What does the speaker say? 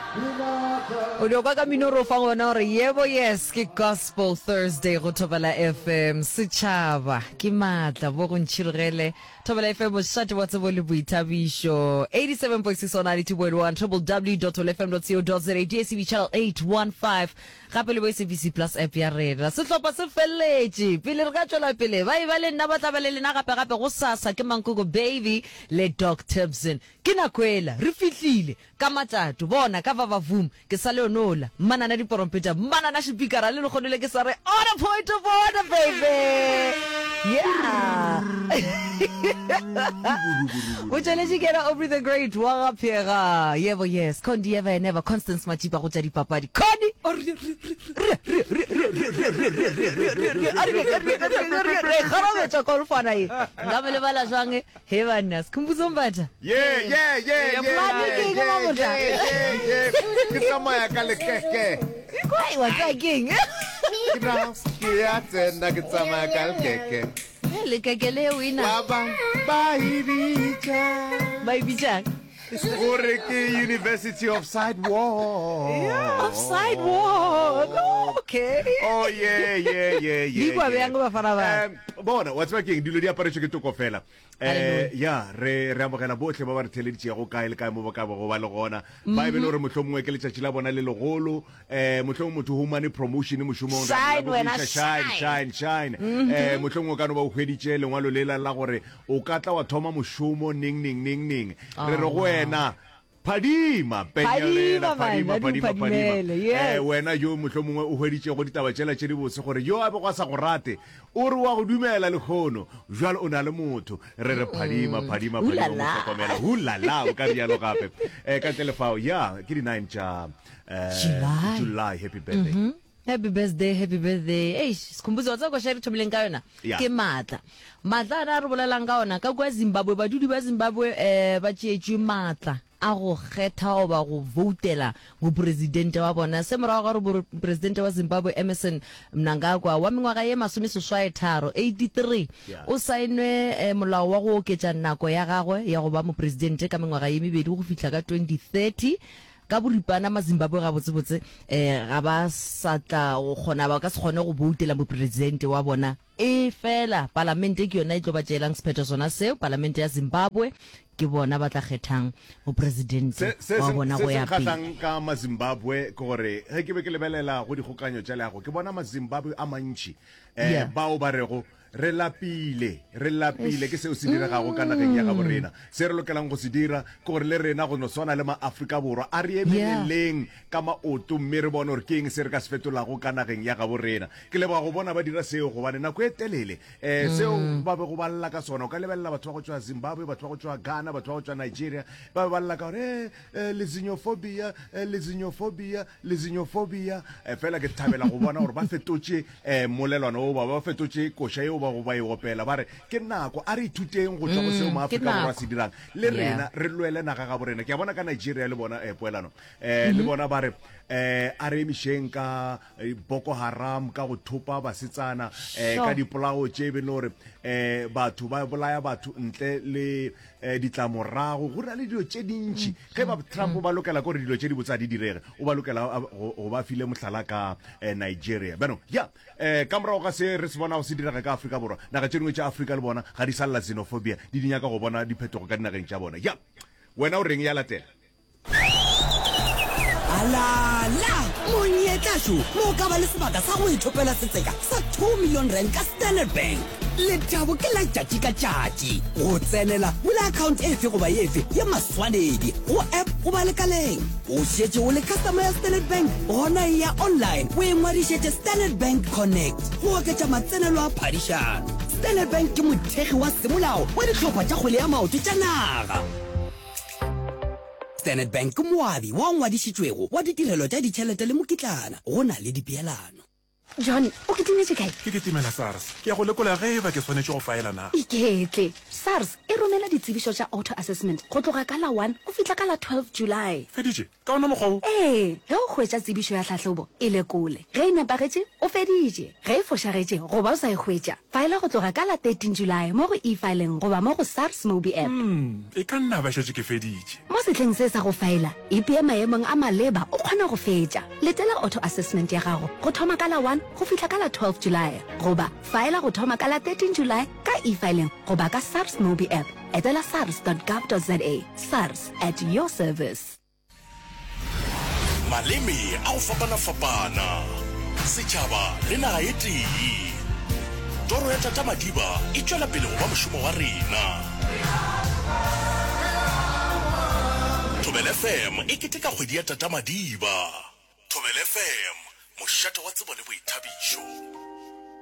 O dio ka minoro fa ngona hore yebo yes ke Gospel Thursday go Thobela FM setšhaba ke matla bo go ntshirgele Thobela FM o shate wa tsebo le boithabišo 87.6 on 92.1 www.olfm.co.za DSTV channel 815 gape le bo SABC Plus app ya rena sehlopha se felletše pele re ka tswela pele ba le nna ba tla ba le lena gape go sasa ke Mankoko baby le Doc Tibson ke nakwela re fihlile ka matatu bona ka vavavum ke sa leonola manana di porompeta manana shipikara le lekgonole ke sa re on a point of order baby yeah we challenge get over the great wa pega yebo yes Condi ever never Constance Matiba go tsa dipapadi Condi kharabe tsa kolfana e ngame le bala jwange heaveness kumbuzo mbatha yeah ke tsamaya ka lekeke kwai wa tsaking ke ya tsena ke tsamaya ka lekeke lekeke le wina ba ibitsa gore ke University of Sidewalk. Of Sidewalk. Okay. Oh yeah. Di kwa beang ba fana ba. Bona what's working dilo di aparetswe ke tokofela. Ya re amogela botlhe ba ba re theleditse go kae le kae mo ba ka go ba le gona. Ba e be le re mohlomongwe ke letšatši la bona le legolo mohlomongwe motho humane promotion mošomong shine mohlomongwe ka no ba o hweditše lengwalo le la gore o ka tla wa thoma mošomo ning re re go wena Padima wena yo mohlomongwe o hweditše go ditaba tšela tše di botse gore yo a be go sa go rate o re wa go dumela lekgono jwale o na le motho re re Padima motlhokomela hulala o ka rialo gape ka telefao ya ke di 9 tša July happy birthday Happy birthday. Sikhumbuzo tsa go share thobileng ka yona ke matla ana re bolelang ka ona ka kwa Zimbabwe badudi ba Zimbabwe ba tšeetše matla a go kgetha o ba go voutela go president wa bona se morago ga re president wa Zimbabwe Emmerson Mnangagwa wa mengwaga ye 83 o sainwe molao wa go oketša nako ya gagwe ya go ba mo president ka mengwaga ye 2 go fihla ka 2030 ka boripana ma Zimbabwe ga botsebotse ga ba satla go gona ba ka se gone go voutela mo president wa bona e fela parlamente ke yona e tlo ba tšeelang sephetho sona seo parlamente ya Zimbabwe ke bona ba tla kgethang mo president wa bona go ya pele se ka ma Zimbabwe gore he ke be ke lebelela go dikgokanyo tša leago ke bona ma Zimbabwe a mantši bao ba rego re lapile ke seo se diragago ka nageng ya ga borena se re lokelang go se dira ke gore le rena go no swana le ma-Afrika Borwa a re emeleleng ka maoto mme re bone gore ke eng se re ka se fetolago ka nageng ya ga borena ke leboga go bona ba dira seo gobane nako e telele seo ba be go balla ka sona o ka lebelela batho ba go tswa Zimbabwe batho ba go tswa Ghana batho ba go tswa Nigeria ba be balla ka gore lesinophobia fela ke thabela go bona gore ba fetotše molelwana o ba fetotše koša eo ba go ba e opela ba re ke nako a re ithuteng go tswa go seo maAfrika Borwa se dirang le rena re lwele naga ga borena ke a bona ka Nigeria le bona poelano le bona ba re a re emišeng ka Boko Haram ka go thopa basetsana ka dipolao tše be le gore batho ba bolaya batho ntle le ditlamorago go na le dilo tše dintši ge ba Trump ba lokela gore dilo tše di botsa di direge o ba lokela go ba file mohlala ka Nigeria beno ka morago ga se re se bona go se diraga ka Afrika Borwa naga tše dingwe tša Afrika le bona ga di salela xenophobia di dinyaka go bona diphetogo ka dinageng tša bona wena o reng ya latela alala monyetlasho mo ka ba le sebaka sa go ithopela setseka sa 2 million rand ka Standard Bank letabo ke la tšatši ka tšatši go tsenela bula account efe goba efe ya maswanedi go app goba lekaleng o šetše o le customer ya Standard Bank gona ya online o engwadišetše Standard Bank Connect go oketša matsenelo a phadišano Standard Bank ke mothegi wa semolao wa ditlhopha tša kgwele ya maoto tša naga Standard Bank ke moabi wa ngwadišitšwego wa ditirelo tša ditšhelete le mokitlana go na le dipeelano John, o ke timetse kae? Ke timela SARS. Ke ya go lekola ge ba ke tshwanetse go faela na. Iketle. SARS e romela ditsebišo tša auto assessment go tloga ka la 1 go fihla ka la 12 July. Feditše ka ona mokgwa o. Ge o hwetša tsebišo ya tlhahlobo e lekole. Ge e nepagetše o feditše. Ge e fošagetše goba o sa e hwetša faela go tloga ka la 13 July mo go e-fileng goba mo go SARS Mobi app. E ka nna ba šetše ke feditše. Mo setleng se sa go faela ipea maemong a maleba o kgona go fetša. Letela auto assessment ya gago go thoma ka la 1 go fihla ka la 12 July goba faela go thoma ka la 13 July ka e-filing goba ka SARS Mobi app. Etela sars.gov.za. SARS at your service. Maleme a go fapana setšhaba le naga e tee. Toro ya Tata Madiba e tšwela pele go ba mošomo wa rena. Thobela FM e keteka kgwedi ya Tata Madiba. Thobela FM mošato wa tsebo le boithabišo.